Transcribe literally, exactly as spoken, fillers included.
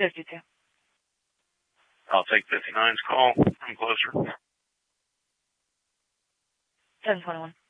fifty-two. I'll take fifty-nine's call. I'm closer. seven twenty-one.